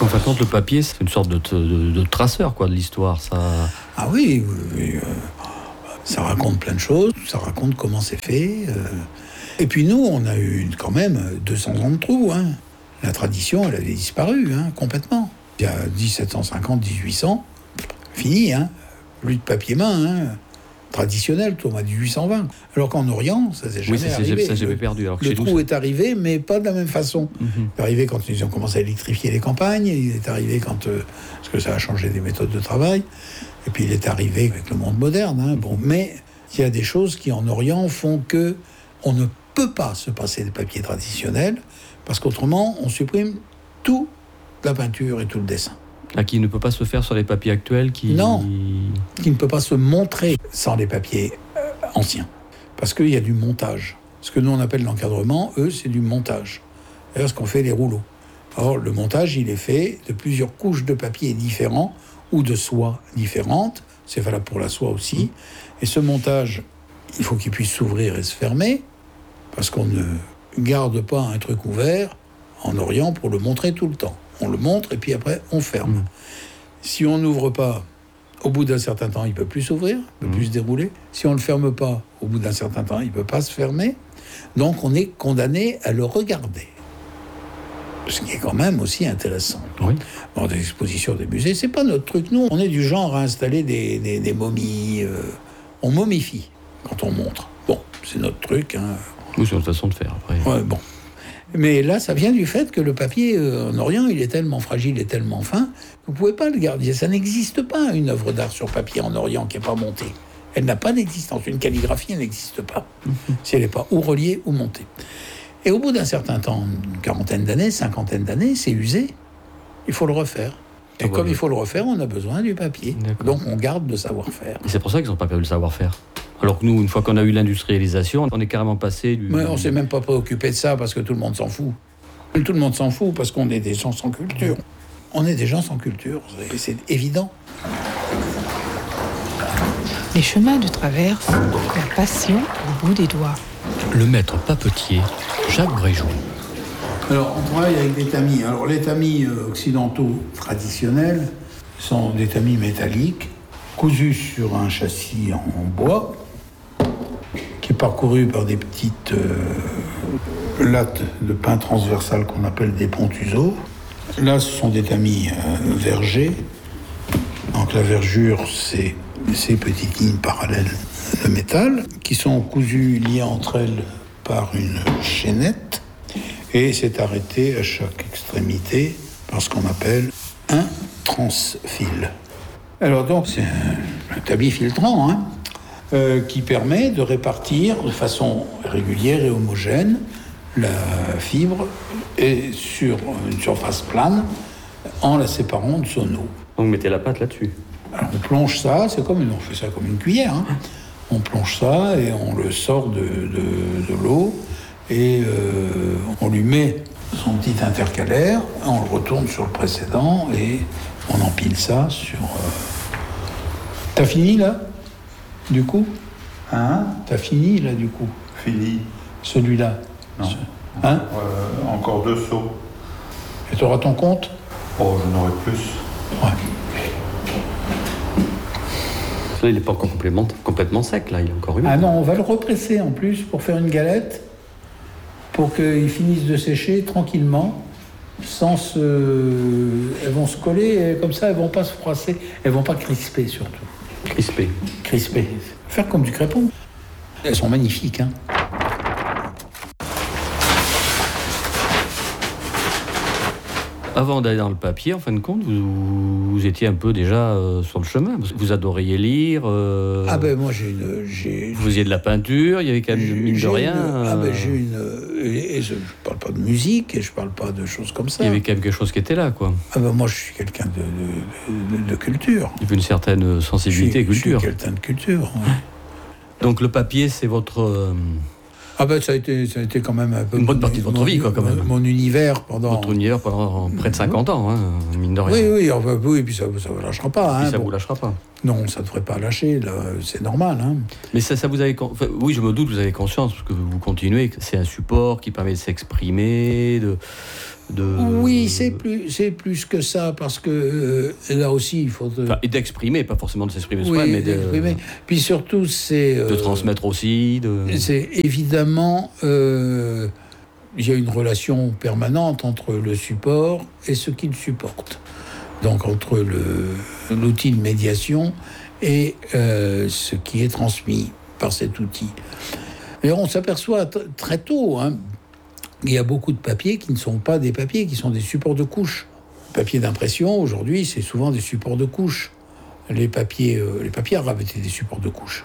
En fin de compte, le papier, c'est une sorte de traceur quoi, de l'histoire. Ça... Ah oui, ça raconte plein de choses, ça raconte comment c'est fait. Et puis nous, on a eu quand même 200 ans de trou. Hein. La tradition, elle avait disparu complètement. Il y a 1750, 1800, fini, plus de papier main, traditionnel, tourne à 1820. Alors qu'en Orient, ça s'est jamais arrivé. Ça j'avais perdu. Alors que le trou est arrivé, mais pas de la même façon. Il est arrivé quand ils ont commencé à électrifier les campagnes, il est arrivé quand... parce que ça a changé des méthodes de travail, et puis il est arrivé avec le monde moderne. Bon, mais il y a des choses qui, en Orient, font que on ne peut pas se passer des papiers traditionnels, parce qu'autrement, on supprime toute la peinture et tout le dessin. Qui ne peut pas se faire sur les papiers actuels Non, qui ne peut pas se montrer sans les papiers anciens. Parce qu'il y a du montage. Ce que nous on appelle l'encadrement, eux, c'est du montage. D'ailleurs, ce qu'on fait les rouleaux. Or, le montage, il est fait de plusieurs couches de papier différents ou de soie différentes. C'est valable pour la soie aussi. Et ce montage, il faut qu'il puisse s'ouvrir et se fermer, parce qu'on ne garde pas un truc ouvert en Orient pour le montrer tout le temps. On le montre et puis après, on ferme. Si on n'ouvre pas, au bout d'un certain temps, il ne peut plus s'ouvrir, il ne peut plus se dérouler. Si on ne le ferme pas, au bout d'un certain temps, il ne peut pas se fermer. Donc, on est condamné à le regarder. Ce qui est quand même aussi intéressant. Oui. Dans des expositions des musées, c'est pas notre truc. Nous, on est du genre à installer des momies. On momifie quand on montre. Bon, c'est notre truc. Oui, c'est notre façon de faire, après. Ouais, bon. Mais là, ça vient du fait que le papier en Orient, il est tellement fragile et tellement fin, vous ne pouvez pas le garder. Ça n'existe pas, une œuvre d'art sur papier en Orient qui n'est pas montée. Elle n'a pas d'existence. Une calligraphie, elle n'existe pas. Si elle n'est pas ou reliée ou montée. Et au bout d'un certain temps, une quarantaine d'années, cinquantaine d'années, c'est usé. Il faut le refaire. Et comme il faut le refaire, on a besoin du papier. D'accord. Donc on garde le savoir-faire. Et c'est pour ça qu'ils n'ont pas perdu le savoir-faire. Alors que nous, une fois qu'on a eu l'industrialisation, on est carrément passé du... Mais on ne s'est même pas préoccupé de ça parce que tout le monde s'en fout. Tout le monde s'en fout parce qu'on est des gens sans culture. On est des gens sans culture, c'est évident. Les chemins de traverse, la passion au bout des doigts. Le maître papetier, Jacques Bréjou. Alors, on travaille avec des tamis. Alors, les tamis occidentaux traditionnels sont des tamis métalliques, cousus sur un châssis en bois, qui est parcouru par des petites lattes de pain transversales qu'on appelle des pontuseaux. Là, ce sont des tamis vergés. Donc, la vergure, c'est ces petites lignes parallèles de métal qui sont cousues, liées entre elles par une chaînette. Et c'est arrêté à chaque extrémité par ce qu'on appelle un transfil. Alors donc, c'est un tamis filtrant qui permet de répartir de façon régulière et homogène la fibre et sur une surface plane en la séparant de son eau. Donc, mettez la pâte là-dessus. Alors, on plonge ça, on fait ça comme une cuillère. On plonge ça et on le sort de l'eau. Et on lui met son petit intercalaire, on le retourne sur le précédent et on empile ça sur... T'as fini là, du coup ? T'as fini là, du coup ? Fini. Celui-là ? Non. Encore 2 seaux. Et t'auras ton compte ? Oh, j'en aurai plus. Ouais. Là, il n'est pas encore complètement sec, là, il est encore humide. Ah non, on va le represser en plus pour faire une galette, pour qu'il finisse de sécher tranquillement, sans se... Elles vont se coller, et comme ça, elles vont pas se froisser, elles vont pas crisper surtout. Crisper. Faire comme du crépon. Elles sont magnifiques, Avant d'aller dans le papier, en fin de compte, vous étiez un peu déjà sur le chemin. Vous adoriez lire. Ah ben moi Vous faisiez de la peinture, il y avait quand même mine de rien. Et je parle pas de musique et je parle pas de choses comme ça. Il y avait quand même quelque chose qui était là, quoi. Ah ben moi je suis quelqu'un de culture. Il y avait une certaine sensibilité et culture. Je suis quelqu'un de culture. Ouais. Donc le papier, c'est votre... Ah ben ça a été quand même un peu... Une bonne partie de votre vie, quoi, quand même. Mon univers pendant... Votre univers pendant près de 50 ans, mine de rien. Oui, et puis ça vous lâchera pas. Ça vous lâchera pas. Non, ça ne devrait pas lâcher, là, c'est normal. Mais ça vous avez... oui, je me doute, vous avez conscience, parce que vous continuez, c'est un support qui permet de s'exprimer, Oui, c'est plus que ça, parce que là aussi, il faut... Et d'exprimer, pas forcément de s'exprimer oui, soi, mais d'exprimer. Puis surtout, c'est... de transmettre aussi. C'est évidemment... il y a une relation permanente entre le support et ce qu'il supporte. Donc entre l'outil de médiation et ce qui est transmis par cet outil. Et on s'aperçoit très tôt, il y a beaucoup de papiers qui ne sont pas des papiers, qui sont des supports de couche. Le papier d'impression, aujourd'hui, c'est souvent des supports de couche. Les papiers arabes étaient des supports de couche.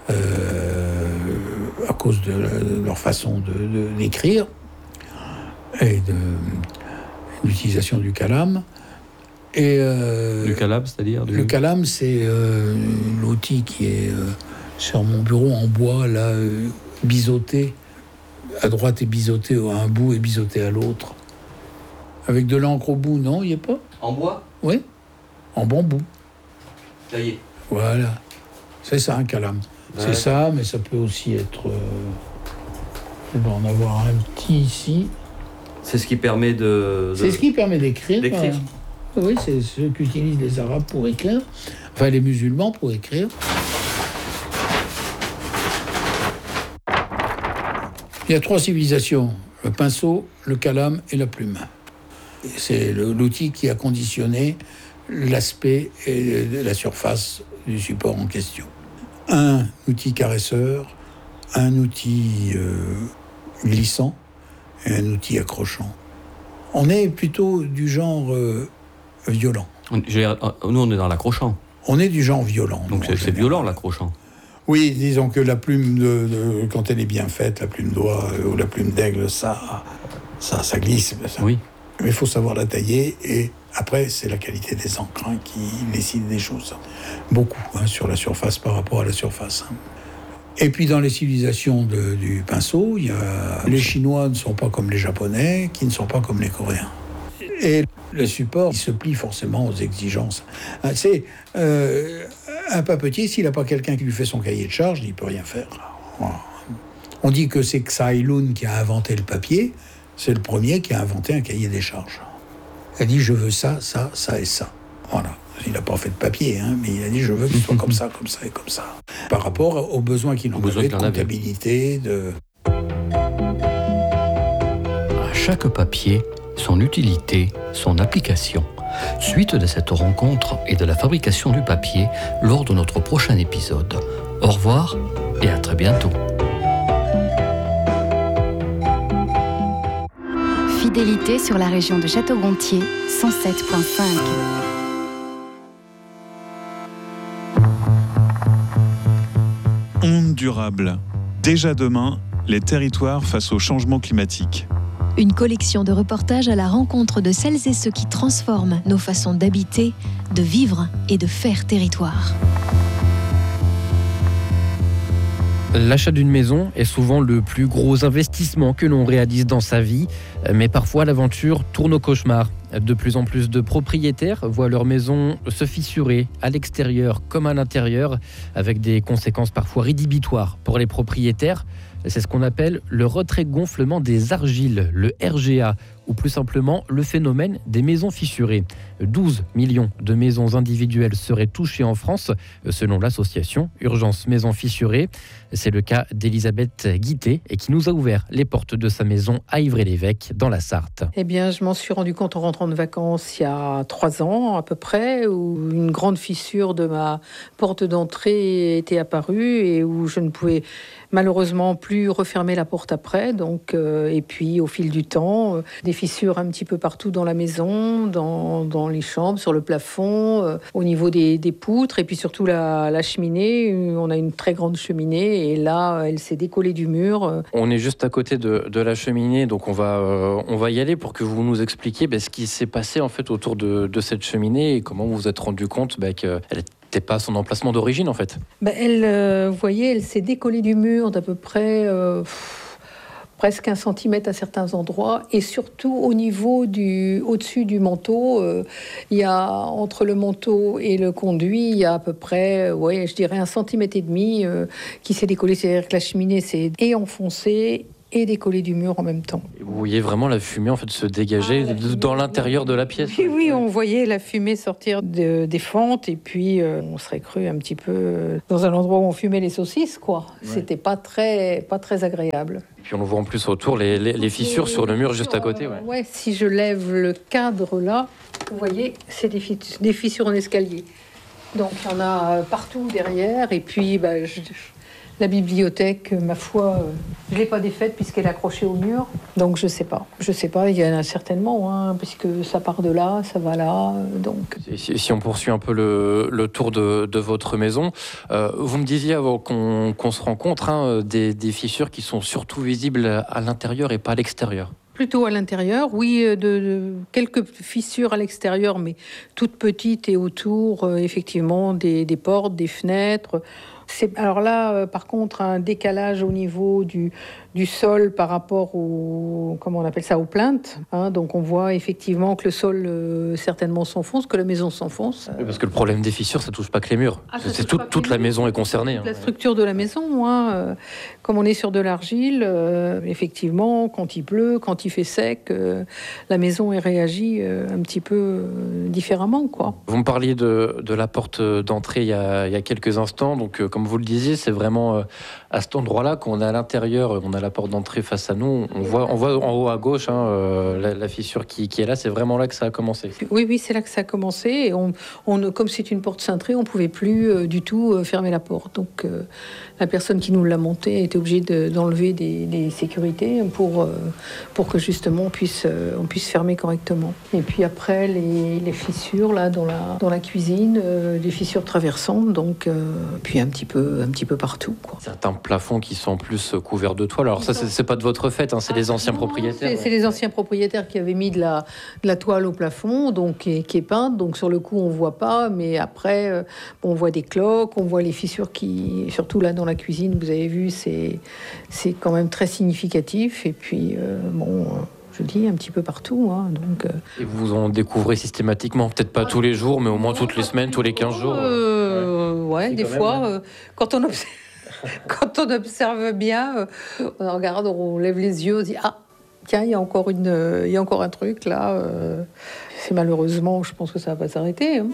À cause de leur façon d'écrire et de l'utilisation du kalam. Et, du kalam, c'est-à-dire Le kalam, c'est l'outil qui est sur mon bureau en bois, là, biseauté. À droite est biseauté à un bout et biseauté à l'autre. Avec de l'encre au bout, non, il n'y a pas ? En bois ? Oui, en bambou. Taillé. Voilà. C'est ça, un kalam. Ouais. C'est ça, mais ça peut aussi être... on va en avoir un petit ici. C'est ce qui permet C'est ce qui permet d'écrire. D'écrire. Oui, c'est ce qu'utilisent les Arabes pour écrire. Enfin, les musulmans pour écrire. Il y a 3 civilisations. Le pinceau, le kalam et la plume. C'est l'outil qui a conditionné l'aspect et la surface du support en question. Un outil caresseur, un outil glissant et un outil accrochant. On est plutôt du genre violent. Nous, on est dans l'accrochant. On est du genre violent. Donc c'est violent, l'accrochant. Oui, disons que la plume, quand elle est bien faite, la plume d'oie ou la plume d'aigle, ça glisse. Ça. Oui. Mais il faut savoir la tailler, et après, c'est la qualité des encres qui décide des choses. Beaucoup, sur la surface par rapport à la surface. Et puis dans les civilisations du pinceau, les Chinois ne sont pas comme les Japonais, qui ne sont pas comme les Coréens. Et le support, il se plie forcément aux exigences. C'est un papetier, s'il n'a pas quelqu'un qui lui fait son cahier de charge, il ne peut rien faire. Voilà. On dit que c'est Tsai Lun qui a inventé le papier. C'est le premier qui a inventé un cahier des charges. Il a dit, je veux ça, ça, ça et ça. Voilà. Il n'a pas fait de papier, mais il a dit, je veux qu'il soit comme ça et comme ça. Par rapport aux besoins qu'il en avait de comptabilité, À chaque papier, son utilité, son application. Suite de cette rencontre et de la fabrication du papier lors de notre prochain épisode. Au revoir et à très bientôt. Fidélité sur la région de Château-Gontier, 107.5. Ondes durables. Déjà demain, les territoires face au changement climatique. Une collection de reportages à la rencontre de celles et ceux qui transforment nos façons d'habiter, de vivre et de faire territoire. L'achat d'une maison est souvent le plus gros investissement que l'on réalise dans sa vie, mais parfois l'aventure tourne au cauchemar. De plus en plus de propriétaires voient leur maison se fissurer à l'extérieur comme à l'intérieur, avec des conséquences parfois rédhibitoires pour les propriétaires. C'est ce qu'on appelle le retrait-gonflement des argiles, le RGA, ou plus simplement le phénomène des maisons fissurées. 12 millions de maisons individuelles seraient touchées en France, selon l'association Urgence Maisons Fissurées. C'est le cas d'Elisabeth Guittet, et qui nous a ouvert les portes de sa maison à Ivry-l'Évêque, dans la Sarthe. Eh bien, je m'en suis rendu compte en rentrant de vacances il y a 3 ans à peu près, où une grande fissure de ma porte d'entrée était apparue et où je ne pouvais malheureusement plus refermer la porte après. Donc, et puis au fil du temps, des fissures un petit peu partout dans la maison, dans les chambres, sur le plafond, au niveau des poutres, et puis surtout la cheminée. On a une très grande cheminée et là, elle s'est décollée du mur. On est juste à côté de la cheminée, donc on va y aller pour que vous nous expliquiez ce qui s'est passé en fait autour de cette cheminée et comment vous vous êtes rendu compte qu'elle n'était pas à son emplacement d'origine en fait. Vous voyez, elle s'est décollée du mur d'à peu près presque 1 centimètre à certains endroits, et surtout au niveau au-dessus du manteau, il y a entre le manteau et le conduit, il y a à peu près, je dirais 1,5 cm qui s'est décollé. C'est-à-dire que la cheminée s'est enfoncée et décoller du mur en même temps. Et vous voyez vraiment la fumée en fait se dégager dans l'intérieur de la pièce. Oui, on voyait la fumée sortir des fentes et puis on serait cru un petit peu dans un endroit où on fumait les saucisses, quoi. Ouais. C'était pas très agréable. Et puis on le voit en plus autour, les fissures sur le mur juste à côté. Ouais, si je lève le cadre là, vous voyez, c'est des fissures en escalier. Donc il y en a partout derrière et puis la bibliothèque, ma foi, je ne l'ai pas défaite puisqu'elle est accrochée au mur. Donc je sais pas, il y en a certainement, puisque ça part de là, ça va là. Donc. Si on poursuit un peu le tour de votre maison, vous me disiez avant qu'on se rencontre des fissures qui sont surtout visibles à l'intérieur et pas à l'extérieur. Plutôt à l'intérieur, oui, de quelques fissures à l'extérieur, mais toutes petites et autour, effectivement, des portes, des fenêtres. Alors là, par contre, un décalage au niveau du sol par rapport aux plaintes. Donc on voit effectivement que le sol certainement s'enfonce, que la maison s'enfonce. Oui, parce que le problème des fissures, ça touche pas que les murs. C'est toute la maison est concernée. La structure de la maison, comme on est sur de l'argile, effectivement, quand il pleut, quand il fait sec, la maison réagit un petit peu différemment, quoi. Vous me parliez de la porte d'entrée il y a quelques instants. Donc, comme vous le disiez, c'est vraiment à cet endroit-là qu'on est à l'intérieur, on a la porte d'entrée face à nous. On voit en haut à gauche la fissure qui est là. C'est vraiment là que ça a commencé. Oui, c'est là que ça a commencé. Et comme c'est une porte cintrée, on ne pouvait plus du tout fermer la porte. Donc la personne qui nous l'a montée était obligée d'enlever des sécurités pour que justement on puisse fermer correctement. Et puis après, les fissures là dans la cuisine, des fissures traversantes, donc puis un petit peu partout, quoi. Certains plafonds qui sont en plus couverts de toile. Alors ça, c'est pas de votre fait, c'est les anciens propriétaires. C'est les anciens propriétaires qui avaient mis de la toile au plafond, donc qui est peinte. Donc sur le coup, on voit pas, mais après, on voit des cloques, on voit les fissures qui, surtout là dans la cuisine, vous avez vu, c'est quand même très significatif. Et puis je dis un petit peu partout. Donc, Et vous en découvrez systématiquement, peut-être pas tous les jours, mais au moins toutes les semaines, tous les 15 jours. Des fois, quand on observe bien, on regarde, on lève les yeux, on dit tiens, il y a encore un truc là. C'est malheureusement, je pense que ça va pas s'arrêter.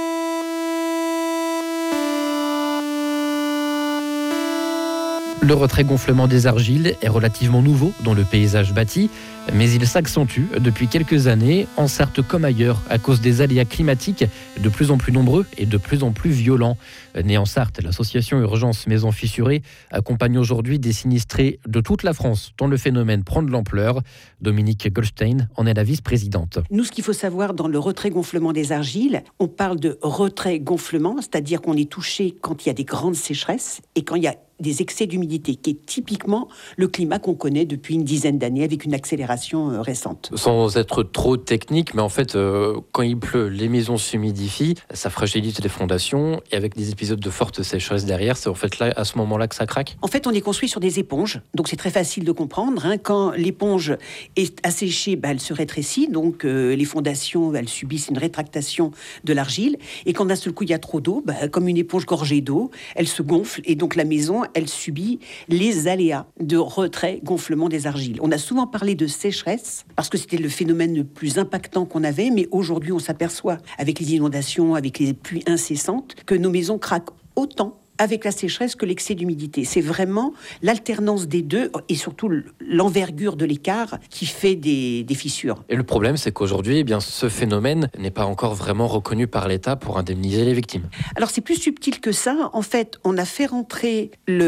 Le retrait-gonflement des argiles est relativement nouveau dans le paysage bâti, mais il s'accentue depuis quelques années, en Sarthe comme ailleurs, à cause des aléas climatiques de plus en plus nombreux et de plus en plus violents. Née en Sarthe, l'association Urgence Maisons Fissurées accompagne aujourd'hui des sinistrés de toute la France dont le phénomène prend de l'ampleur. Dominique Goldstein en est la vice-présidente. Nous, ce qu'il faut savoir dans le retrait-gonflement des argiles, on parle de retrait-gonflement, c'est-à-dire qu'on est touché quand il y a des grandes sécheresses et quand il y a des excès d'humidité, qui est typiquement le climat qu'on connaît depuis une dizaine d'années avec une accélération récente. Sans être trop technique, mais en fait, quand il pleut, les maisons s'humidifient, ça fragilise les fondations, et avec des épisodes de forte sécheresse derrière, c'est en fait là, à ce moment-là que ça craque. En fait, on est construit sur des éponges, donc c'est très facile de comprendre. Quand l'éponge est asséchée, elle se rétrécit, donc les fondations, elles subissent une rétractation de l'argile, et quand d'un seul coup il y a trop d'eau, comme une éponge gorgée d'eau, elle se gonfle, et donc la maison, elle subit les aléas de retrait-gonflement des argiles. On a souvent parlé de sécheresse, parce que c'était le phénomène le plus impactant qu'on avait, mais aujourd'hui on s'aperçoit, avec les inondations, avec les pluies incessantes, que nos maisons craquent autant avec la sécheresse que l'excès d'humidité. C'est vraiment l'alternance des deux et surtout l'envergure de l'écart qui fait des fissures. Et le problème, c'est qu'aujourd'hui, ce phénomène n'est pas encore vraiment reconnu par l'État pour indemniser les victimes. Alors c'est plus subtil que ça. En fait, on a fait rentrer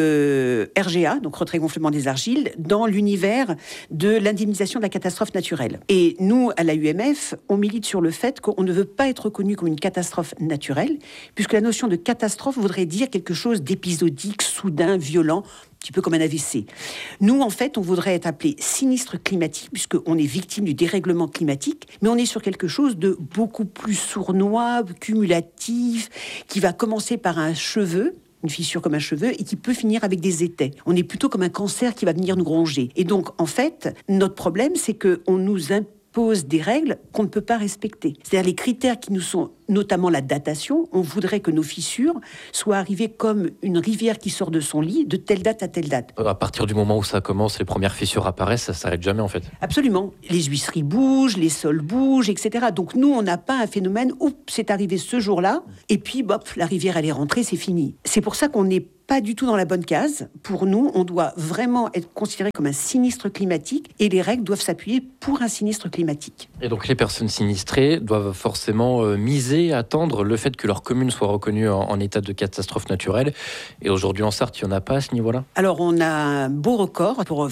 le RGA, donc retrait-gonflement des argiles, dans l'univers de l'indemnisation de la catastrophe naturelle. Et nous, à la UMF, on milite sur le fait qu'on ne veut pas être reconnu comme une catastrophe naturelle, puisque la notion de catastrophe voudrait dire quelque chose d'épisodique, soudain, violent, un petit peu comme un AVC. Nous, en fait, on voudrait être appelé sinistre climatique, puisqu'on est victime du dérèglement climatique, mais on est sur quelque chose de beaucoup plus sournois, cumulatif, qui va commencer par un cheveu, une fissure comme un cheveu, et qui peut finir avec des étais. On est plutôt comme un cancer qui va venir nous ronger. Et donc, en fait, notre problème, c'est qu'on nous impose des règles qu'on ne peut pas respecter. C'est-à-dire les critères qui nous sont notamment la datation. On voudrait que nos fissures soient arrivées comme une rivière qui sort de son lit, de telle date à telle date. À partir du moment où ça commence, les premières fissures apparaissent, ça s'arrête jamais en fait. Absolument. Les huisseries bougent, les sols bougent, etc. Donc nous, on n'a pas un phénomène où c'est arrivé ce jour-là, et puis la rivière elle est rentrée, c'est fini. C'est pour ça qu'on n'est pas du tout dans la bonne case. Pour nous, on doit vraiment être considéré comme un sinistre climatique et les règles doivent s'appuyer pour un sinistre climatique. Et donc les personnes sinistrées doivent forcément miser, attendre le fait que leur commune soit reconnue en état de catastrophe naturelle. Et aujourd'hui en Sarthe, il n'y en a pas à ce niveau-là ? Alors on a un beau record pour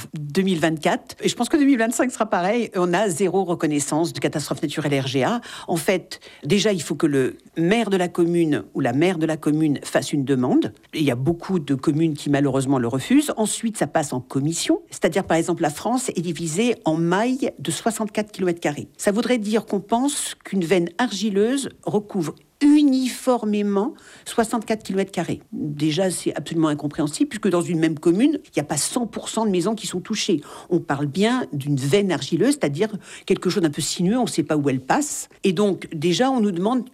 2024 et je pense que 2025 sera pareil. On a 0 reconnaissance de catastrophe naturelle RGA. En fait, déjà il faut que le maire de la commune ou la maire de la commune fasse une demande. Il y a beaucoup de communes qui malheureusement le refusent. Ensuite, ça passe en commission. C'est-à-dire, par exemple, la France est divisée en mailles de 64 km². Ça voudrait dire qu'on pense qu'une veine argileuse recouvre uniformément 64 km². Déjà, c'est absolument incompréhensible, puisque dans une même commune, il n'y a pas 100% de maisons qui sont touchées. On parle bien d'une veine argileuse, c'est-à-dire quelque chose d'un peu sinueux, on ne sait pas où elle passe. Et donc, déjà, on nous demande que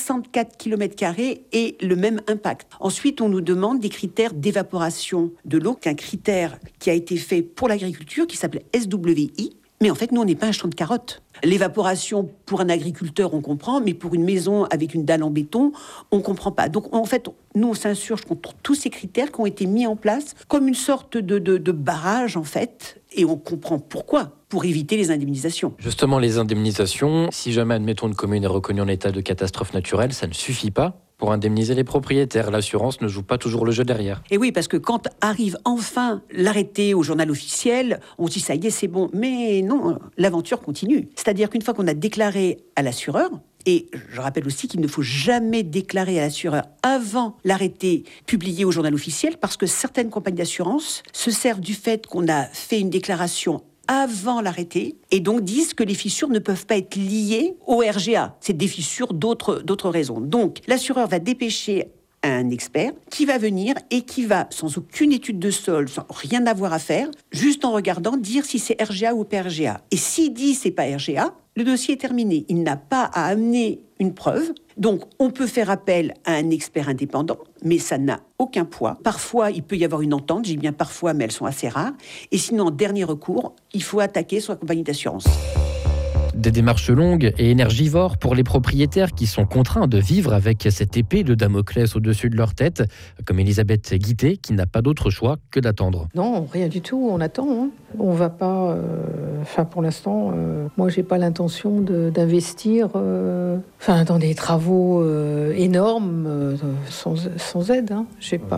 64 km² aient le même impact. Ensuite, on nous demande des critères d'évaporation de l'eau, qu'un critère qui a été fait pour l'agriculture, qui s'appelle SWI. Mais en fait, nous, on n'est pas un champ de carottes. L'évaporation, pour un agriculteur, on comprend, mais pour une maison avec une dalle en béton, on ne comprend pas. Donc, en fait, nous, on s'insurge contre tous ces critères qui ont été mis en place comme une sorte de barrage, en fait, et on comprend pourquoi, pour éviter les indemnisations. Justement, les indemnisations, si jamais, admettons, une commune est reconnue en état de catastrophe naturelle, ça ne suffit pas pour indemniser les propriétaires. L'assurance ne joue pas toujours le jeu derrière. Et oui, parce que quand arrive enfin l'arrêté au journal officiel, on se dit ça y est, c'est bon. Mais non, l'aventure continue. C'est-à-dire qu'une fois qu'on a déclaré à l'assureur, et je rappelle aussi qu'il ne faut jamais déclarer à l'assureur avant l'arrêté publié au journal officiel, parce que certaines compagnies d'assurance se servent du fait qu'on a fait une déclaration avant l'arrêté, et donc disent que les fissures ne peuvent pas être liées au RGA. C'est des fissures d'autres raisons. Donc, l'assureur va dépêcher un expert qui va venir et qui va, sans aucune étude de sol, sans rien avoir à faire, juste en regardant, dire si c'est RGA ou pas RGA. Et s'il dit c'est pas RGA, le dossier est terminé. Il n'a pas à amener une preuve. Donc, on peut faire appel à un expert indépendant, mais ça n'a aucun poids. Parfois, il peut y avoir une entente, j'ai bien parfois, mais elles sont assez rares. Et sinon, en dernier recours, il faut attaquer sur la compagnie d'assurance. Des démarches longues et énergivores pour les propriétaires qui sont contraints de vivre avec cette épée de Damoclès au-dessus de leur tête, comme Elisabeth Guittet, qui n'a pas d'autre choix que d'attendre. Non, rien du tout, on attend. Hein. On va pas... pour l'instant, moi, j'ai pas l'intention d'investir dans des travaux énormes sans aide. Hein.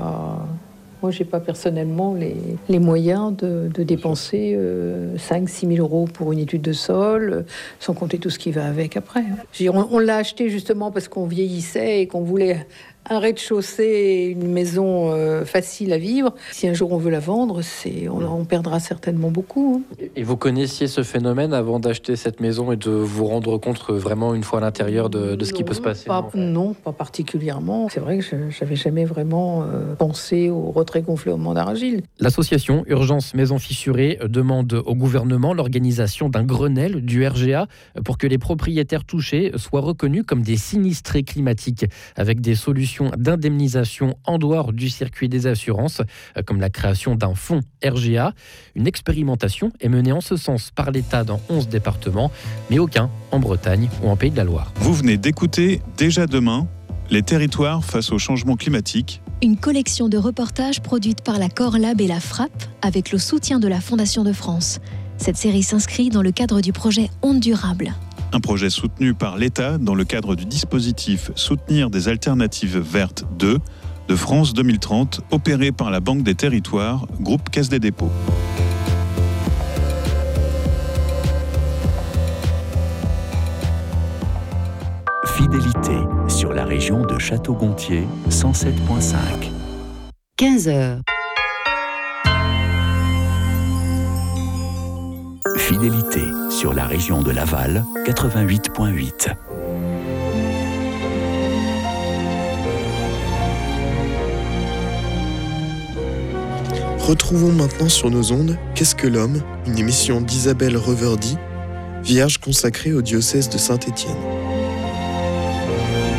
Moi, je n'ai pas personnellement les moyens de dépenser 5-6 000 euros pour une étude de sol, sans compter tout ce qui va avec après. On l'a acheté justement parce qu'on vieillissait et qu'on voulait un rez-de-chaussée et une maison facile à vivre. Si un jour on veut la vendre, on perdra certainement beaucoup. Hein. Et vous connaissiez ce phénomène avant d'acheter cette maison et de vous rendre compte vraiment une fois à l'intérieur de ce qui peut se passer? Non, pas particulièrement. C'est vrai que je n'avais jamais vraiment pensé au retrait-gonflement d'argile. L'association Urgence Maisons Fissurées demande au gouvernement l'organisation d'un Grenelle du RGA pour que les propriétaires touchés soient reconnus comme des sinistrés climatiques avec des solutions d'indemnisation en dehors du circuit des assurances, comme la création d'un fonds RGA. Une expérimentation est menée en ce sens par l'État dans 11 départements, mais aucun en Bretagne ou en Pays de la Loire. Vous venez d'écouter Déjà demain, les territoires face au changement climatique. Une collection de reportages produite par la Corlab et la Frappe avec le soutien de la Fondation de France. Cette série s'inscrit dans le cadre du projet Ondes Durables. Un projet soutenu par l'État dans le cadre du dispositif Soutenir des alternatives vertes 2 de France 2030, opéré par la Banque des Territoires, groupe Caisse des Dépôts. Fidélité sur la région de Château-Gontier, 107.5. 15h. Fidélité sur la région de Laval, 88.8. Retrouvons maintenant sur nos ondes Qu'est-ce que l'homme, une émission d'Isabelle Reverdy, vierge consacrée au diocèse de Saint-Étienne.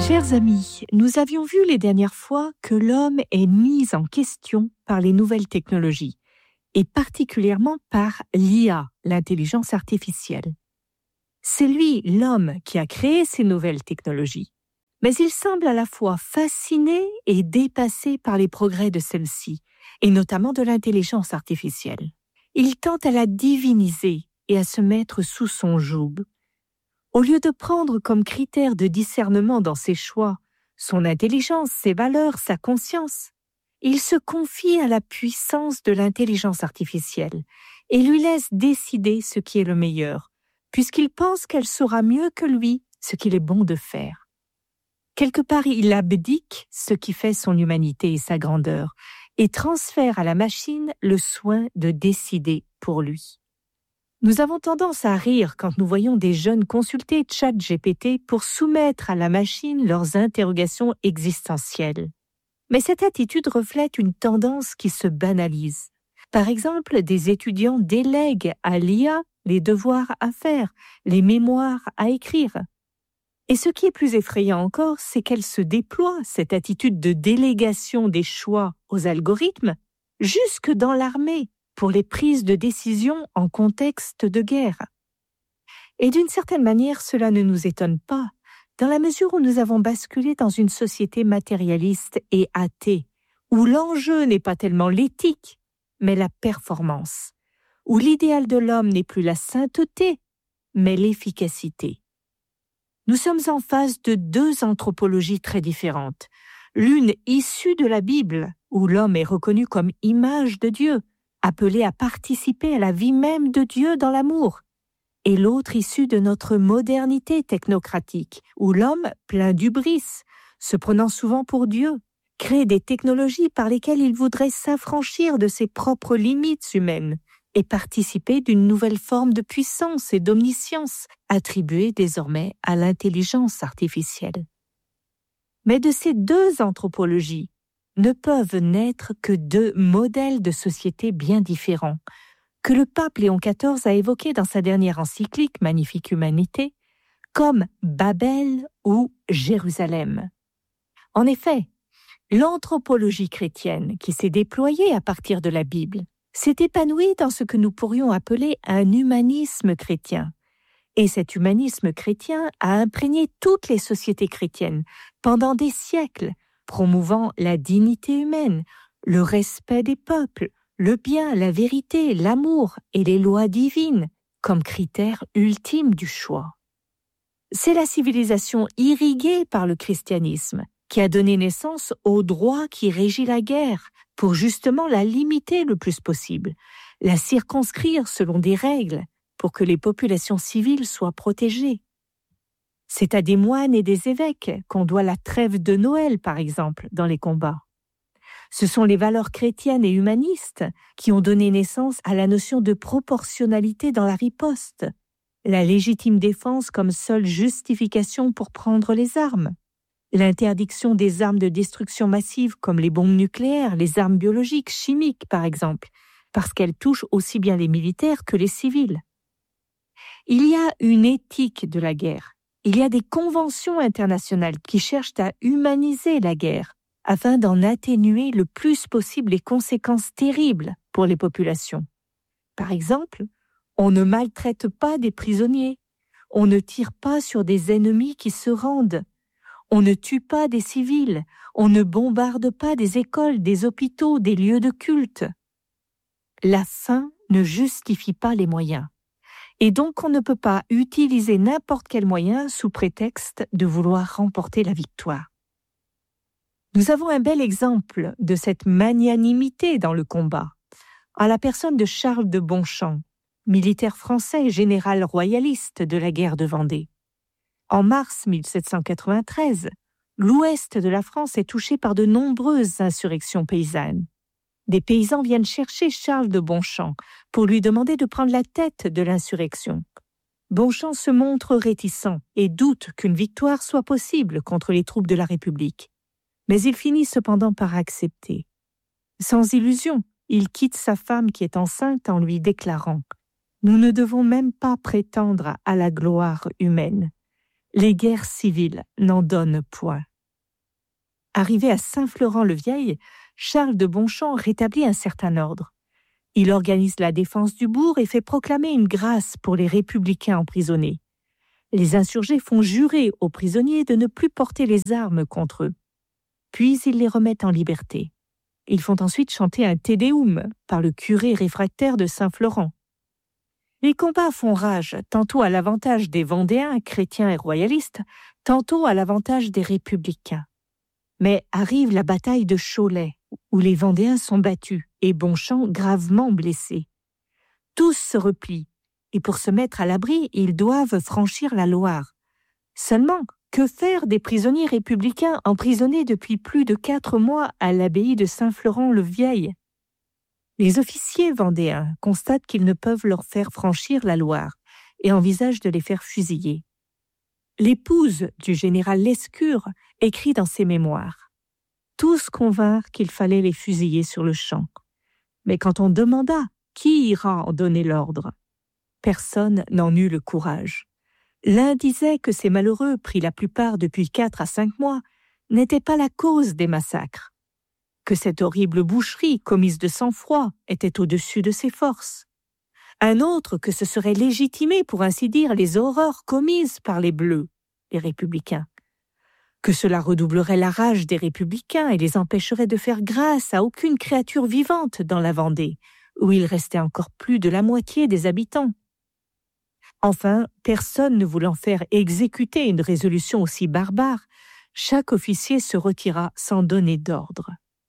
Chers amis, nous avions vu les dernières fois que l'homme est mis en question par les nouvelles technologies, et particulièrement par l'IA, l'intelligence artificielle. C'est lui, l'homme, qui a créé ces nouvelles technologies. Mais il semble à la fois fasciné et dépassé par les progrès de celle-ci, et notamment de l'intelligence artificielle. Il tente à la diviniser et à se mettre sous son joug. Au lieu de prendre comme critère de discernement dans ses choix son intelligence, ses valeurs, sa conscience, il se confie à la puissance de l'intelligence artificielle et lui laisse décider ce qui est le meilleur, puisqu'il pense qu'elle saura mieux que lui ce qu'il est bon de faire. Quelque part, il abdique ce qui fait son humanité et sa grandeur, et transfère à la machine le soin de décider pour lui. Nous avons tendance à rire quand nous voyons des jeunes consulter ChatGPT pour soumettre à la machine leurs interrogations existentielles. Mais cette attitude reflète une tendance qui se banalise. Par exemple, des étudiants délèguent à l'IA les devoirs à faire, les mémoires à écrire. Et ce qui est plus effrayant encore, c'est qu'elle se déploie, cette attitude de délégation des choix aux algorithmes, jusque dans l'armée, pour les prises de décision en contexte de guerre. Et d'une certaine manière, cela ne nous étonne pas, dans la mesure où nous avons basculé dans une société matérialiste et athée, où l'enjeu n'est pas tellement l'éthique, mais la performance, où l'idéal de l'homme n'est plus la sainteté, mais l'efficacité. Nous sommes en face de deux anthropologies très différentes, l'une issue de la Bible, où l'homme est reconnu comme image de Dieu, appelé à participer à la vie même de Dieu dans l'amour, et l'autre issue de notre modernité technocratique, où l'homme, plein d'hubris, se prenant souvent pour Dieu, crée des technologies par lesquelles il voudrait s'affranchir de ses propres limites humaines et participer d'une nouvelle forme de puissance et d'omniscience attribuée désormais à l'intelligence artificielle. Mais de ces deux anthropologies, ne peuvent naître que deux modèles de société bien différents, que le pape Léon XIV a évoqués dans sa dernière encyclique Magnifique Humanité, comme Babel ou Jérusalem. En effet, l'anthropologie chrétienne qui s'est déployée à partir de la Bible s'est épanouie dans ce que nous pourrions appeler un humanisme chrétien. Et cet humanisme chrétien a imprégné toutes les sociétés chrétiennes pendant des siècles, promouvant la dignité humaine, le respect des peuples, le bien, la vérité, l'amour et les lois divines comme critères ultimes du choix. C'est la civilisation irriguée par le christianisme qui a donné naissance au droit qui régit la guerre pour justement la limiter le plus possible, la circonscrire selon des règles pour que les populations civiles soient protégées. C'est à des moines et des évêques qu'on doit la trêve de Noël, par exemple, dans les combats. Ce sont les valeurs chrétiennes et humanistes qui ont donné naissance à la notion de proportionnalité dans la riposte, la légitime défense comme seule justification pour prendre les armes, l'interdiction des armes de destruction massive comme les bombes nucléaires, les armes biologiques, chimiques, par exemple, parce qu'elles touchent aussi bien les militaires que les civils. Il y a une éthique de la guerre. Il y a des conventions internationales qui cherchent à humaniser la guerre afin d'en atténuer le plus possible les conséquences terribles pour les populations. Par exemple, on ne maltraite pas des prisonniers, on ne tire pas sur des ennemis qui se rendent, on ne tue pas des civils, on ne bombarde pas des écoles, des hôpitaux, des lieux de culte. La fin ne justifie pas les moyens. Et donc, on ne peut pas utiliser n'importe quel moyen sous prétexte de vouloir remporter la victoire. Nous avons un bel exemple de cette magnanimité dans le combat, à la personne de Charles de Bonchamp, militaire français, général royaliste de la guerre de Vendée. En mars 1793, l'ouest de la France est touché par de nombreuses insurrections paysannes. Des paysans viennent chercher Charles de Bonchamp pour lui demander de prendre la tête de l'insurrection. Bonchamp se montre réticent et doute qu'une victoire soit possible contre les troupes de la République. Mais il finit cependant par accepter. Sans illusion, il quitte sa femme qui est enceinte en lui déclarant « Nous ne devons même pas prétendre à la gloire humaine. Les guerres civiles n'en donnent point. Arrivé à Saint-Florent-le-Vieil, Charles de Bonchamp rétablit un certain ordre. Il organise la défense du bourg et fait proclamer une grâce pour les républicains emprisonnés. Les insurgés font jurer aux prisonniers de ne plus porter les armes contre eux. Puis ils les remettent en liberté. Ils font ensuite chanter un Te Deum par le curé réfractaire de Saint-Florent. Les combats font rage, tantôt à l'avantage des Vendéens, chrétiens et royalistes, tantôt à l'avantage des républicains. Mais arrive la bataille de Cholet, où les Vendéens sont battus et Bonchamp gravement blessé. Tous se replient, et pour se mettre à l'abri, ils doivent franchir la Loire. Seulement, que faire des prisonniers républicains emprisonnés depuis plus de 4 mois à l'abbaye de Saint-Florent-le-Vieil ? Les officiers vendéens constatent qu'ils ne peuvent leur faire franchir la Loire et envisagent de les faire fusiller. L'épouse du général Lescure écrit dans ses mémoires. Tous convinrent qu'il fallait les fusiller sur le champ. Mais quand on demanda qui ira en donner l'ordre, personne n'en eut le courage. L'un disait que ces malheureux, pris la plupart depuis 4 à 5 mois, n'étaient pas la cause des massacres, que cette horrible boucherie commise de sang-froid était au-dessus de ses forces. Un autre que ce serait légitimé, pour ainsi dire, les horreurs commises par les Bleus, les républicains, que cela redoublerait la rage des républicains et les empêcherait de faire grâce à aucune créature vivante dans la Vendée, où il restait encore plus de la moitié des habitants. Enfin, personne ne voulant faire exécuter une résolution aussi barbare, chaque officier se retira sans donner d'ordre.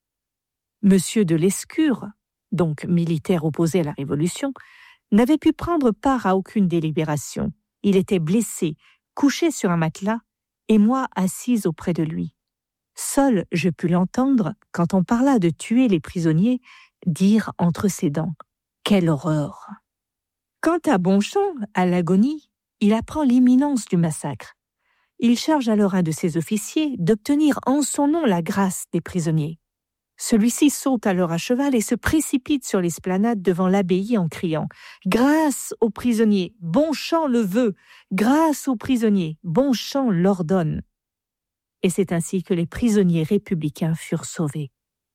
Monsieur de Lescure, donc militaire opposé à la Révolution, n'avait pu prendre part à aucune délibération. Il était blessé, couché sur un matelas, et moi assise auprès de lui. Seul je pus l'entendre, quand on parla de tuer les prisonniers, dire entre ses dents « Quelle horreur !» Quant à Bonchamp, à l'agonie, il apprend l'imminence du massacre. Il charge alors un de ses officiers d'obtenir en son nom la grâce des prisonniers. Celui-ci saute alors à cheval et se précipite sur l'esplanade devant l'abbaye en criant « Grâce aux prisonniers, Bonchamp le veut, grâce aux prisonniers, Bonchamp l'ordonne. » Et c'est ainsi que les prisonniers républicains furent sauvés.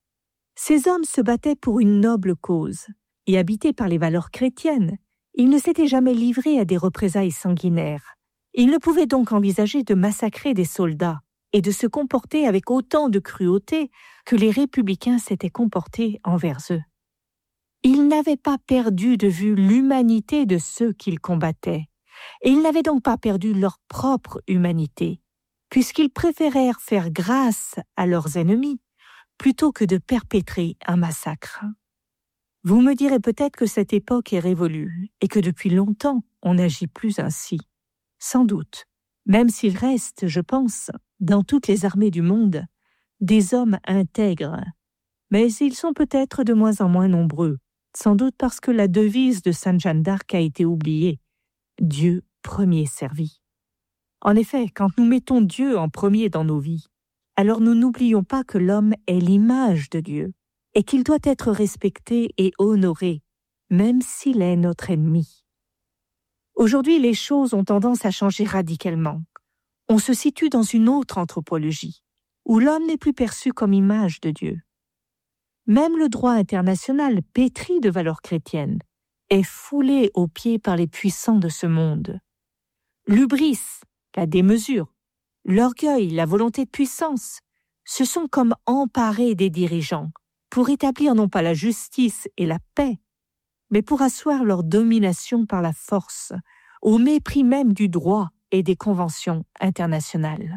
Ces hommes se battaient pour une noble cause, et habités par les valeurs chrétiennes, ils ne s'étaient jamais livrés à des représailles sanguinaires. Ils ne pouvaient donc envisager de massacrer des soldats et de se comporter avec autant de cruauté que les républicains s'étaient comportés envers eux. Ils n'avaient pas perdu de vue l'humanité de ceux qu'ils combattaient, et ils n'avaient donc pas perdu leur propre humanité, puisqu'ils préférèrent faire grâce à leurs ennemis plutôt que de perpétrer un massacre. Vous me direz peut-être que cette époque est révolue et que depuis longtemps on n'agit plus ainsi. Sans doute, même s'il reste, je pense, dans toutes les armées du monde, des hommes intègres, mais ils sont peut-être de moins en moins nombreux, sans doute parce que la devise de Sainte Jeanne d'Arc a été oubliée, « Dieu premier servi ». En effet, quand nous mettons Dieu en premier dans nos vies, alors nous n'oublions pas que l'homme est l'image de Dieu et qu'il doit être respecté et honoré, même s'il est notre ennemi. Aujourd'hui, les choses ont tendance à changer radicalement. On se situe dans une autre anthropologie, où l'homme n'est plus perçu comme image de Dieu. Même le droit international, pétri de valeurs chrétiennes, est foulé aux pieds par les puissants de ce monde. L'hubris, la démesure, l'orgueil, la volonté de puissance, se sont comme emparés des dirigeants pour établir non pas la justice et la paix, mais pour asseoir leur domination par la force, au mépris même du droit et des conventions internationales.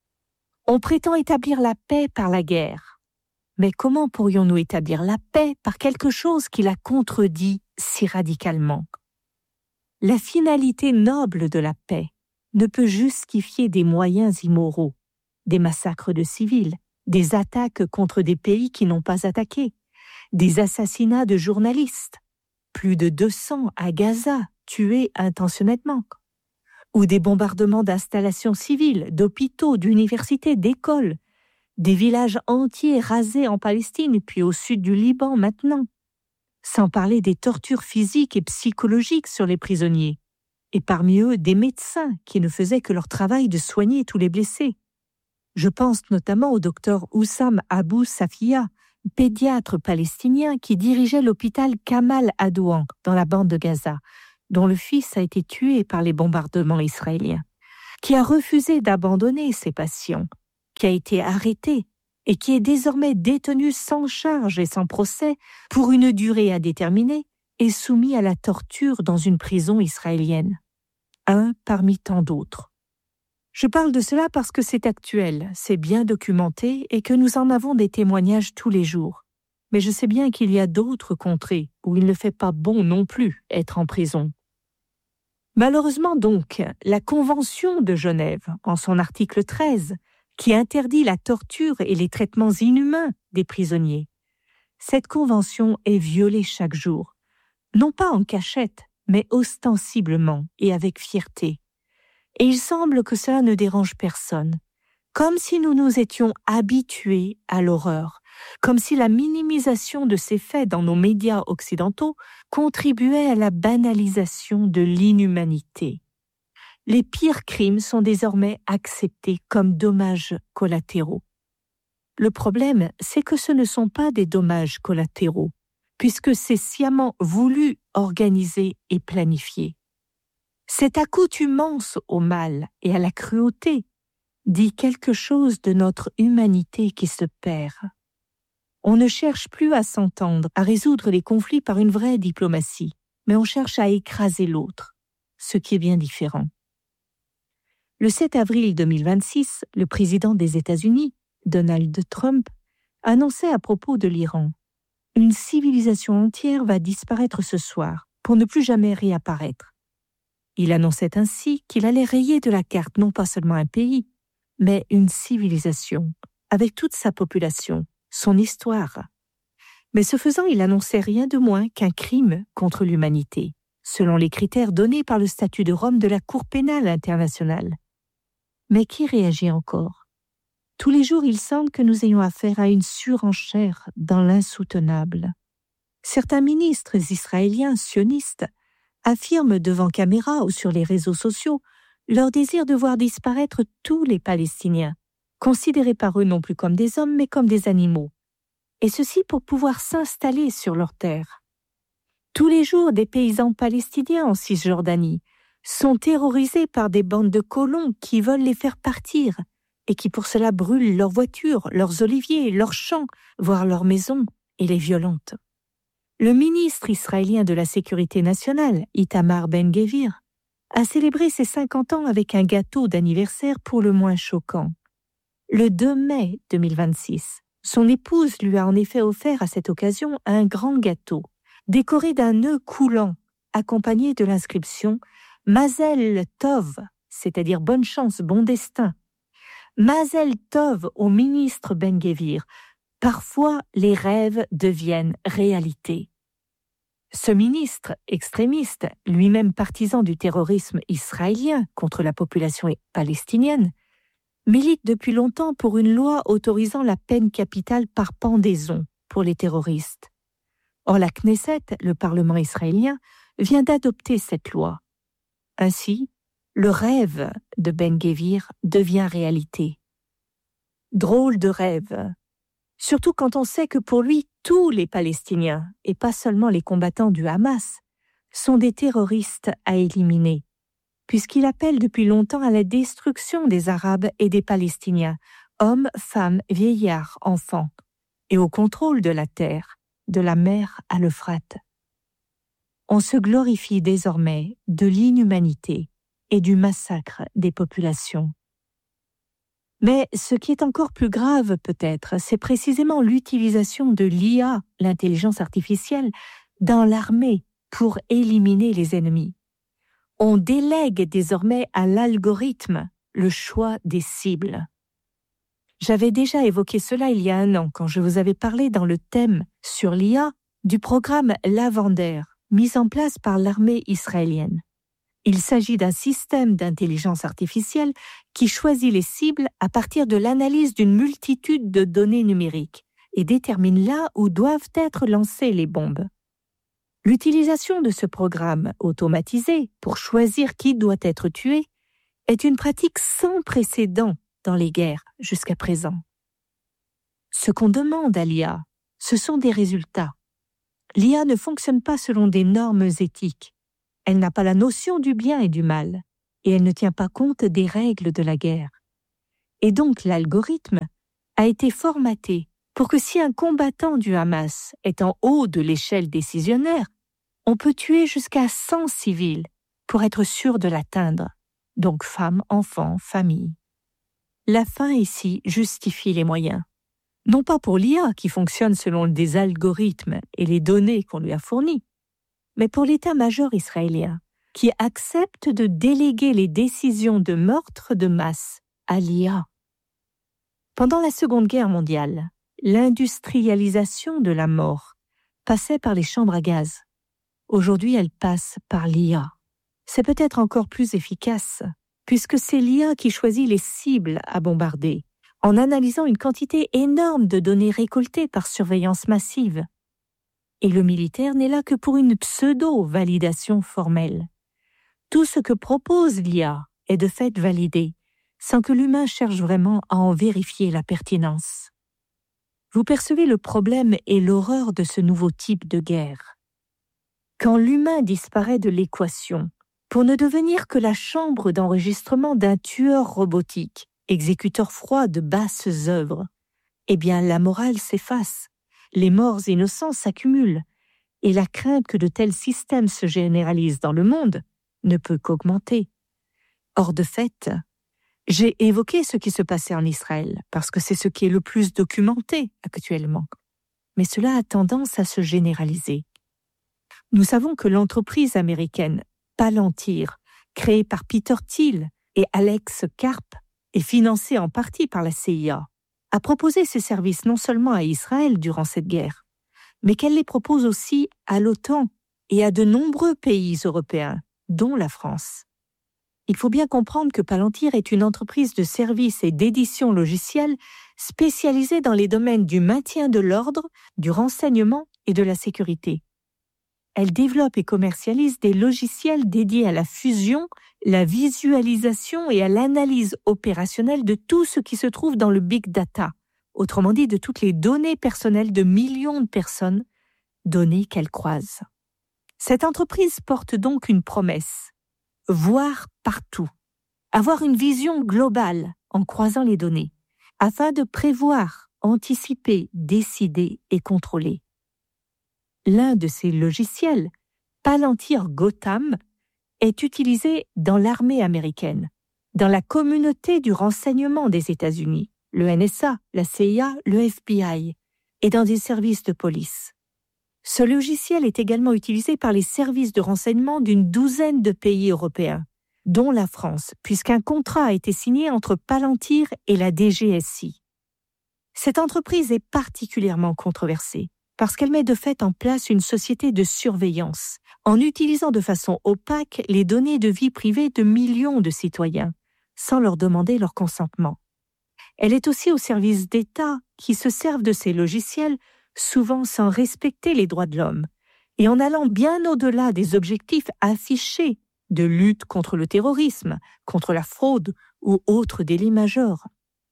On prétend établir la paix par la guerre, mais comment pourrions-nous établir la paix par quelque chose qui la contredit si radicalement ? La finalité noble de la paix ne peut justifier des moyens immoraux, des massacres de civils, des attaques contre des pays qui n'ont pas attaqué, des assassinats de journalistes, plus de 200 à Gaza tués intentionnellement, ou des bombardements d'installations civiles, d'hôpitaux, d'universités, d'écoles, des villages entiers rasés en Palestine puis au sud du Liban maintenant, sans parler des tortures physiques et psychologiques sur les prisonniers, et parmi eux des médecins qui ne faisaient que leur travail de soigner tous les blessés. Je pense notamment au docteur Oussam Abou Safia, pédiatre palestinien qui dirigeait l'hôpital Kamal Adouan dans la bande de Gaza, dont le fils a été tué par les bombardements israéliens, qui a refusé d'abandonner ses patients, qui a été arrêté et qui est désormais détenu sans charge et sans procès pour une durée indéterminée et soumis à la torture dans une prison israélienne. Un parmi tant d'autres. Je parle de cela parce que c'est actuel, c'est bien documenté et que nous en avons des témoignages tous les jours. Mais je sais bien qu'il y a d'autres contrées où il ne fait pas bon non plus être en prison. Malheureusement donc, la Convention de Genève, en son article 13, qui interdit la torture et les traitements inhumains des prisonniers, cette convention est violée chaque jour, non pas en cachette, mais ostensiblement et avec fierté. Et il semble que cela ne dérange personne, comme si nous nous étions habitués à l'horreur, comme si la minimisation de ces faits dans nos médias occidentaux contribuait à la banalisation de l'inhumanité. Les pires crimes sont désormais acceptés comme dommages collatéraux. Le problème, c'est que ce ne sont pas des dommages collatéraux, puisque c'est sciemment voulu, organisé et planifié. Cette accoutumance au mal et à la cruauté dit quelque chose de notre humanité qui se perd. On ne cherche plus à s'entendre, à résoudre les conflits par une vraie diplomatie, mais on cherche à écraser l'autre, ce qui est bien différent. Le 7 avril 2026, le président des États-Unis, Donald Trump, annonçait à propos de l'Iran « Une civilisation entière va disparaître ce soir pour ne plus jamais réapparaître ». Il annonçait ainsi qu'il allait rayer de la carte non pas seulement un pays, mais une civilisation, avec toute sa population, son histoire. Mais ce faisant, il annonçait rien de moins qu'un crime contre l'humanité, selon les critères donnés par le statut de Rome de la Cour pénale internationale. Mais qui réagit encore ? Tous les jours, il semble que nous ayons affaire à une surenchère dans l'insoutenable. Certains ministres israéliens sionistes affirment devant caméra ou sur les réseaux sociaux leur désir de voir disparaître tous les Palestiniens, considérés par eux non plus comme des hommes mais comme des animaux, et ceci pour pouvoir s'installer sur leurs terres. Tous les jours, des paysans palestiniens en Cisjordanie sont terrorisés par des bandes de colons qui veulent les faire partir et qui pour cela brûlent leurs voitures, leurs oliviers, leurs champs, voire leurs maisons, et les violentent. Le ministre israélien de la Sécurité nationale, Itamar Ben-Gvir, a célébré ses 50 ans avec un gâteau d'anniversaire pour le moins choquant. Le 2 mai 2026, son épouse lui a en effet offert à cette occasion un grand gâteau, décoré d'un nœud coulant, accompagné de l'inscription « Mazel Tov », c'est-à-dire « bonne chance, bon destin ». Mazel Tov au ministre Ben-Gvir. Parfois, les rêves deviennent réalité. Ce ministre extrémiste, lui-même partisan du terrorisme israélien contre la population palestinienne, milite depuis longtemps pour une loi autorisant la peine capitale par pendaison pour les terroristes. Or, la Knesset, le Parlement israélien, vient d'adopter cette loi. Ainsi, le rêve de Ben-Gvir devient réalité. Drôle de rêve, surtout quand on sait que pour lui, tous les Palestiniens, et pas seulement les combattants du Hamas, sont des terroristes à éliminer, puisqu'il appelle depuis longtemps à la destruction des Arabes et des Palestiniens, hommes, femmes, vieillards, enfants, et au contrôle de la terre, de la mer à l'Euphrate. On se glorifie désormais de l'inhumanité et du massacre des populations. Mais ce qui est encore plus grave peut-être, c'est précisément l'utilisation de l'IA, l'intelligence artificielle, dans l'armée pour éliminer les ennemis. On délègue désormais à l'algorithme le choix des cibles. J'avais déjà évoqué cela il y a 1 an quand je vous avais parlé dans le thème sur l'IA du programme Lavender, mis en place par l'armée israélienne. Il s'agit d'un système d'intelligence artificielle qui choisit les cibles à partir de l'analyse d'une multitude de données numériques et détermine là où doivent être lancées les bombes. L'utilisation de ce programme automatisé pour choisir qui doit être tué est une pratique sans précédent dans les guerres jusqu'à présent. Ce qu'on demande à l'IA, ce sont des résultats. L'IA ne fonctionne pas selon des normes éthiques. Elle n'a pas la notion du bien et du mal, et elle ne tient pas compte des règles de la guerre. Et donc l'algorithme a été formaté pour que si un combattant du Hamas est en haut de l'échelle décisionnaire, on peut tuer jusqu'à 100 civils pour être sûr de l'atteindre, donc femmes, enfants, familles. La fin ici justifie les moyens. Non pas pour l'IA qui fonctionne selon des algorithmes et les données qu'on lui a fournies, mais pour l'état-major israélien qui accepte de déléguer les décisions de meurtre de masse à l'IA. Pendant la Seconde Guerre mondiale, l'industrialisation de la mort passait par les chambres à gaz. Aujourd'hui, elle passe par l'IA. C'est peut-être encore plus efficace, puisque c'est l'IA qui choisit les cibles à bombarder, en analysant une quantité énorme de données récoltées par surveillance massive. Et le militaire n'est là que pour une pseudo-validation formelle. Tout ce que propose l'IA est de fait validé, sans que l'humain cherche vraiment à en vérifier la pertinence. Vous percevez le problème et l'horreur de ce nouveau type de guerre. Quand l'humain disparaît de l'équation, pour ne devenir que la chambre d'enregistrement d'un tueur robotique, exécuteur froid de basses œuvres, eh bien la morale s'efface, les morts innocents s'accumulent, et la crainte que de tels systèmes se généralisent dans le monde ne peut qu'augmenter. Or de fait, j'ai évoqué ce qui se passait en Israël, parce que c'est ce qui est le plus documenté actuellement. Mais cela a tendance à se généraliser. Nous savons que l'entreprise américaine Palantir, créée par Peter Thiel et Alex Karp, et financée en partie par la CIA, a proposé ses services non seulement à Israël durant cette guerre, mais qu'elle les propose aussi à l'OTAN et à de nombreux pays européens, dont la France. Il faut bien comprendre que Palantir est une entreprise de services et d'édition logicielle spécialisée dans les domaines du maintien de l'ordre, du renseignement et de la sécurité. Elle développe et commercialise des logiciels dédiés à la fusion, la visualisation et à l'analyse opérationnelle de tout ce qui se trouve dans le big data, autrement dit de toutes les données personnelles de millions de personnes, données qu'elle croise. Cette entreprise porte donc une promesse, voir partout, avoir une vision globale en croisant les données, afin de prévoir, anticiper, décider et contrôler. L'un de ces logiciels, Palantir Gotham, est utilisé dans l'armée américaine, dans la communauté du renseignement des États-Unis, le NSA, la CIA, le FBI, et dans des services de police. Ce logiciel est également utilisé par les services de renseignement d'une douzaine de pays européens, dont la France, puisqu'un contrat a été signé entre Palantir et la DGSI. Cette entreprise est particulièrement controversée, parce qu'elle met de fait en place une société de surveillance, en utilisant de façon opaque les données de vie privée de millions de citoyens, sans leur demander leur consentement. Elle est aussi au service d'États qui se servent de ces logiciels, souvent sans respecter les droits de l'homme, et en allant bien au-delà des objectifs affichés de lutte contre le terrorisme, contre la fraude ou autres délits majeurs.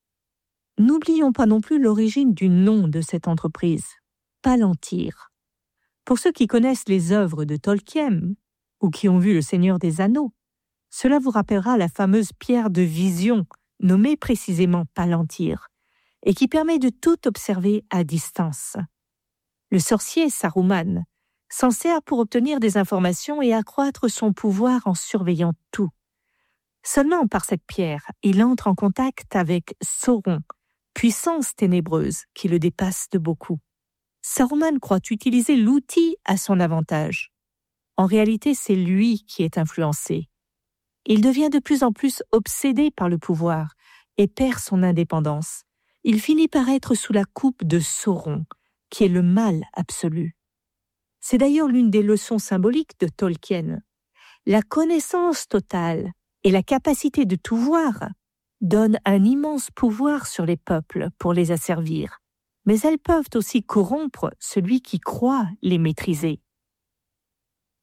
N'oublions pas non plus l'origine du nom de cette entreprise. Palantir. Pour ceux qui connaissent les œuvres de Tolkien ou qui ont vu Le Seigneur des Anneaux, cela vous rappellera la fameuse pierre de vision nommée précisément Palantir et qui permet de tout observer à distance. Le sorcier Saruman s'en sert pour obtenir des informations et accroître son pouvoir en surveillant tout. Seulement par cette pierre, il entre en contact avec Sauron, puissance ténébreuse qui le dépasse de beaucoup. Saruman croit utiliser l'outil à son avantage. En réalité, c'est lui qui est influencé. Il devient de plus en plus obsédé par le pouvoir et perd son indépendance. Il finit par être sous la coupe de Sauron, qui est le mal absolu. C'est d'ailleurs l'une des leçons symboliques de Tolkien. La connaissance totale et la capacité de tout voir donnent un immense pouvoir sur les peuples pour les asservir. Mais elles peuvent aussi corrompre celui qui croit les maîtriser.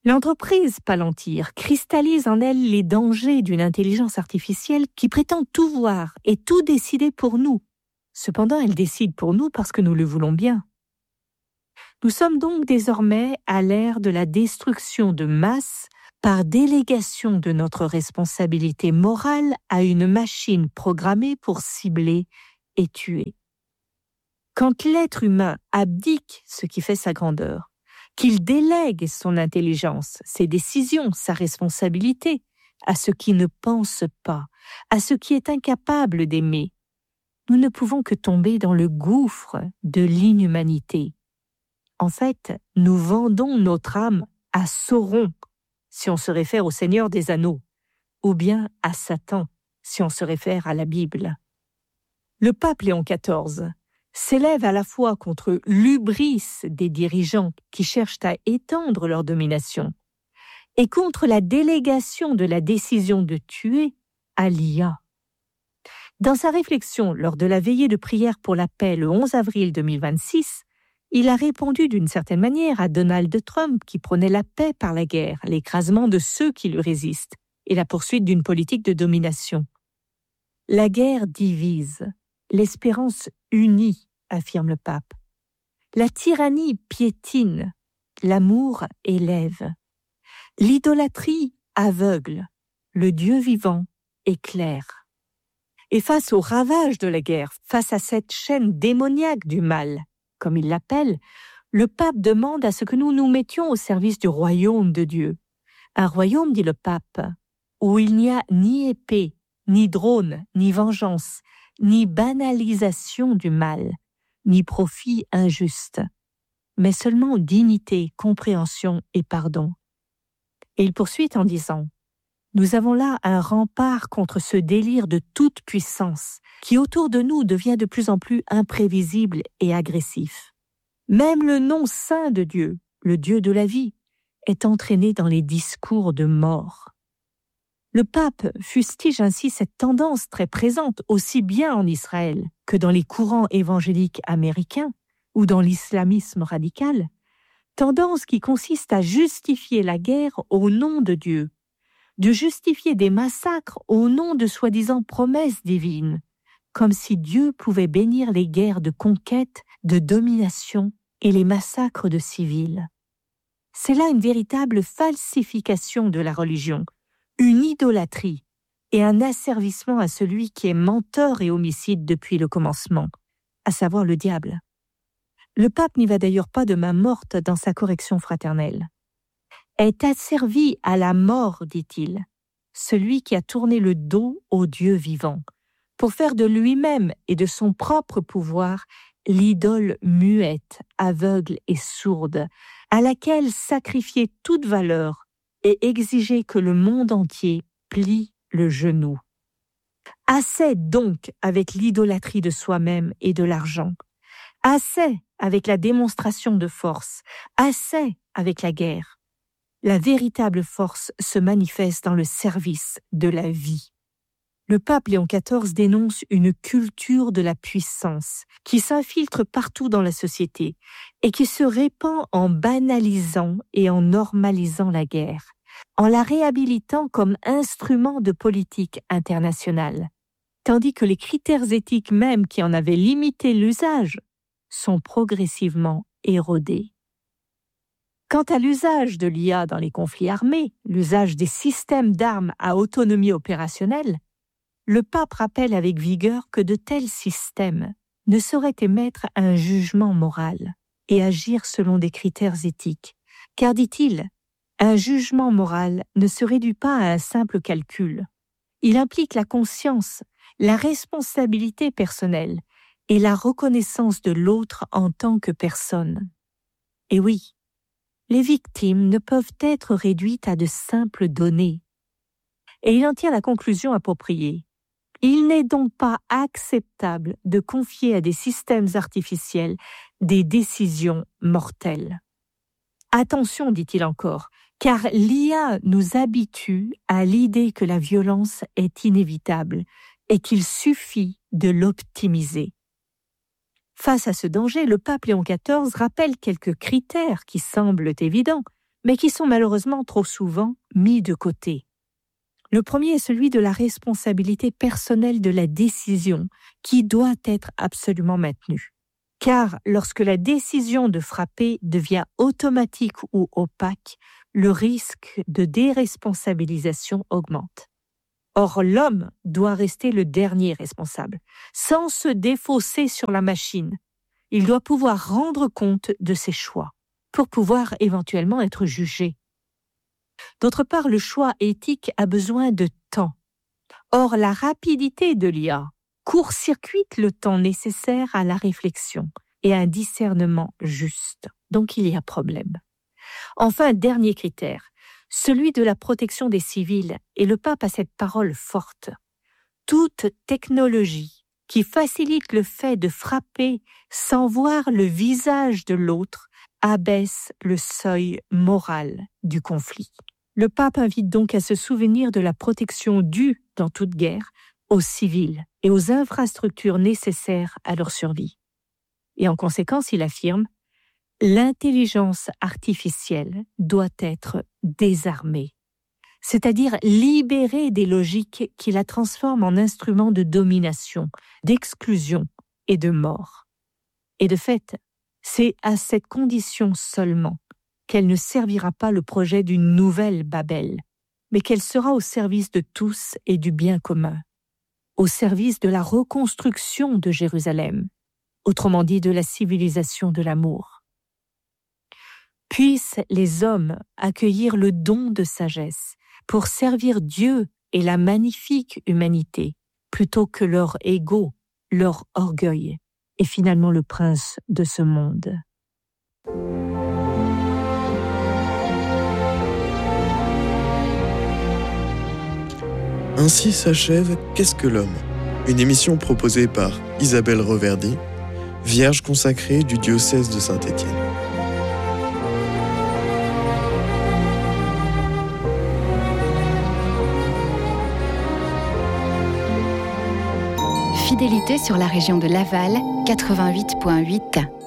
L'entreprise Palantir cristallise en elle les dangers d'une intelligence artificielle qui prétend tout voir et tout décider pour nous. Cependant, elle décide pour nous parce que nous le voulons bien. Nous sommes donc désormais à l'ère de la destruction de masse par délégation de notre responsabilité morale à une machine programmée pour cibler et tuer. Quand l'être humain abdique ce qui fait sa grandeur, qu'il délègue son intelligence, ses décisions, sa responsabilité à ce qui ne pense pas, à ce qui est incapable d'aimer, nous ne pouvons que tomber dans le gouffre de l'inhumanité. En fait, nous vendons notre âme à Sauron, si on se réfère au Seigneur des Anneaux, ou bien à Satan, si on se réfère à la Bible. Le pape Léon XIV s'élève à la fois contre l'hubris des dirigeants qui cherchent à étendre leur domination et contre la délégation de la décision de tuer à l'IA. Dans sa réflexion lors de la veillée de prière pour la paix le 11 avril 2026, il a répondu d'une certaine manière à Donald Trump qui prônait la paix par la guerre, l'écrasement de ceux qui lui résistent et la poursuite d'une politique de domination. La guerre divise, l'espérance unit, affirme le pape. La tyrannie piétine, l'amour élève. L'idolâtrie aveugle, le Dieu vivant éclaire. Et face aux ravages de la guerre, face à cette chaîne démoniaque du mal, comme il l'appelle, le pape demande à ce que nous nous mettions au service du royaume de Dieu. Un royaume, dit le pape, où il n'y a ni épée, ni drone, ni vengeance, ni banalisation du mal, ni profit injuste, mais seulement dignité, compréhension et pardon. Et il poursuit en disant « Nous avons là un rempart contre ce délire de toute puissance qui autour de nous devient de plus en plus imprévisible et agressif. Même le nom saint de Dieu, le Dieu de la vie, est entraîné dans les discours de mort. » Le pape fustige ainsi cette tendance très présente aussi bien en Israël que dans les courants évangéliques américains ou dans l'islamisme radical, tendance qui consiste à justifier la guerre au nom de Dieu, de justifier des massacres au nom de soi-disant promesses divines, comme si Dieu pouvait bénir les guerres de conquête, de domination et les massacres de civils. C'est là une véritable falsification de la religion, une idolâtrie et un asservissement à celui qui est menteur et homicide depuis le commencement, à savoir le diable. Le pape n'y va d'ailleurs pas de main morte dans sa correction fraternelle. Est asservi à la mort, dit-il, celui qui a tourné le dos au Dieu vivant, pour faire de lui-même et de son propre pouvoir l'idole muette, aveugle et sourde, à laquelle sacrifier toute valeur et exiger que le monde entier plie le genou. Assez donc avec l'idolâtrie de soi-même et de l'argent, assez avec la démonstration de force, assez avec la guerre. La véritable force se manifeste dans le service de la vie. Le pape Léon XIV dénonce une culture de la puissance qui s'infiltre partout dans la société et qui se répand en banalisant et en normalisant la guerre, en la réhabilitant comme instrument de politique internationale, tandis que les critères éthiques même qui en avaient limité l'usage sont progressivement érodés. Quant à l'usage de l'IA dans les conflits armés, l'usage des systèmes d'armes à autonomie opérationnelle, le pape rappelle avec vigueur que de tels systèmes ne sauraient émettre un jugement moral et agir selon des critères éthiques, car, dit-il, un jugement moral ne se réduit pas à un simple calcul. Il implique la conscience, la responsabilité personnelle et la reconnaissance de l'autre en tant que personne. Et oui, les victimes ne peuvent être réduites à de simples données. Et il en tire la conclusion appropriée. Il n'est donc pas acceptable de confier à des systèmes artificiels des décisions mortelles. Attention, dit-il encore, car l'IA nous habitue à l'idée que la violence est inévitable et qu'il suffit de l'optimiser. Face à ce danger, le pape Léon XIV rappelle quelques critères qui semblent évidents, mais qui sont malheureusement trop souvent mis de côté. Le premier est celui de la responsabilité personnelle de la décision, qui doit être absolument maintenue. Car lorsque la décision de frapper devient automatique ou opaque, le risque de déresponsabilisation augmente. Or, l'homme doit rester le dernier responsable, sans se défausser sur la machine. Il doit pouvoir rendre compte de ses choix, pour pouvoir éventuellement être jugé. D'autre part, le choix éthique a besoin de temps. Or, la rapidité de l'IA court-circuite le temps nécessaire à la réflexion et à un discernement juste. Donc, il y a problème. Enfin, dernier critère, celui de la protection des civils, et le pape a cette parole forte. Toute technologie qui facilite le fait de frapper sans voir le visage de l'autre abaisse le seuil moral du conflit. Le pape invite donc à se souvenir de la protection due dans toute guerre aux civils et aux infrastructures nécessaires à leur survie. Et en conséquence, il affirme « L'intelligence artificielle doit être désarmée », c'est-à-dire libérée des logiques qui la transforment en instrument de domination, d'exclusion et de mort. Et de fait, c'est à cette condition seulement qu'elle ne servira pas le projet d'une nouvelle Babel, mais qu'elle sera au service de tous et du bien commun, au service de la reconstruction de Jérusalem, autrement dit de la civilisation de l'amour. Puissent les hommes accueillir le don de sagesse pour servir Dieu et la magnifique humanité, plutôt que leur ego, leur orgueil, et finalement le prince de ce monde. Ainsi s'achève Qu'est-ce que l'homme ? Une émission proposée par Isabelle Reverdy, vierge consacrée du diocèse de Saint-Étienne. Fidélité sur la région de Laval, 88.8.